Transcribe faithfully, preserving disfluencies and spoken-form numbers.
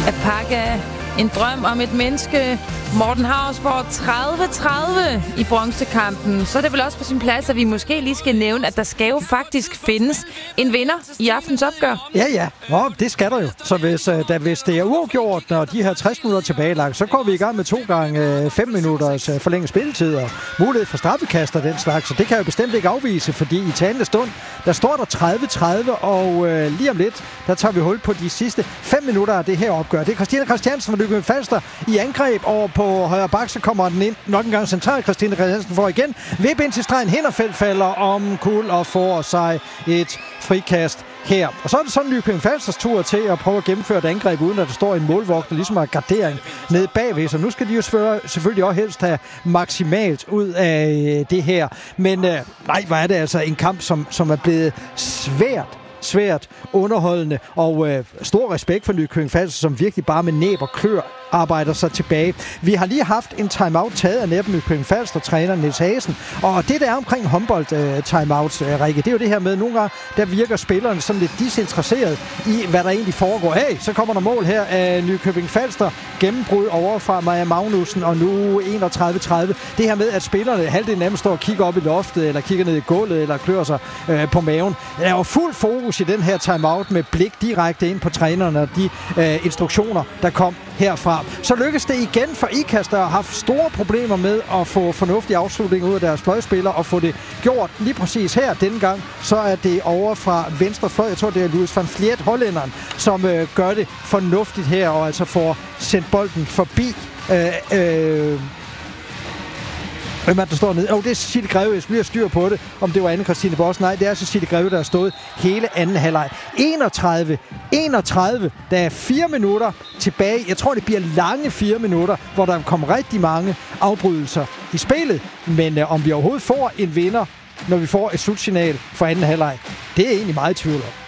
at pakke en drøm om et menneske. Morten Hausborg tredive tredive i bronzekampen. Så er det vel også på sin plads, at vi måske lige skal nævne, at der skal jo faktisk findes en vinder i aftens opgør. Ja, ja. Nå, det skal der jo. Så hvis, uh, da, hvis det er uafgjort, når de her tres minutter tilbagelagt, så går vi i gang med to gange fem minutters uh, forlænget spilletid og mulighed for straffekast og den slags. Så det kan jeg jo bestemt ikke afvise, fordi i talende stund, der står der tredive tredive, og uh, lige om lidt, der tager vi hul på de sidste fem minutter af det her opgør. Det er Christina Christiansen fra Nykøbing Falster i angreb over på højre bak, så kommer den ind. Nok en gang centralt. Christina Christiansen får igen. Vip ind til stregen. Hinderfeldt falder om kul og får sig et frikast her. Og så er det sådan Nykøbing Falsters tur til at prøve at gennemføre et angreb, uden at der står en målvogter, ligesom har gardering nede bagved. Så nu skal de jo selvfølgelig også helst have maksimalt ud af det her. Men øh, nej, hvor er det altså en kamp, som, som er blevet svært svært underholdende, og øh, stor respekt for Nykøbing Falster, som virkelig bare med næb og klør arbejder sig tilbage. Vi har lige haft en timeout taget af netop Nykøbing Falster træner Niels Hagen, og det der er omkring håndbold uh, timeouts, uh, Rikke, det er jo det her med, nogle gange, der virker spillerne sådan lidt disinteresseret i, hvad der egentlig foregår. Hey, så kommer der mål her af Nykøbing Falster, gennembrud over fra Maja Magnussen, og nu enogtredive tredive. Det her med, at spillerne halvdelen af dem står og kigger op i loftet, eller kigger ned i gulvet, eller klør sig uh, på maven. Der er jo fuld fokus i den her timeout med blik direkte ind på trænerne og de uh, instruktioner, der kom herfra. Så lykkes det igen for Ikast, der har haft store problemer med at få fornuftig afslutning ud af deres fløjspillere og få det gjort lige præcis her. Denne gang så er det over fra venstre fløj. Jeg tror, det er Louis van Vliet, hollænderen, som øh, gør det fornuftigt her og altså får sendt bolden forbi øh, øh, Hvem er der står nede? Åh, oh, det er Cecilie Greve. Jeg skulle lige have styr på det, om det var Anne-Christine Boss. Nej, det er Cecilie Greve, der har stået hele anden halvleg. enogtredive enogtredive. Der er fire minutter tilbage. Jeg tror, det bliver lange fire minutter, hvor der kommer rigtig mange afbrydelser i spillet. Men øh, om vi overhovedet får en vinder, når vi får et slutsignal for anden halvleg, det er egentlig meget i tvivl om.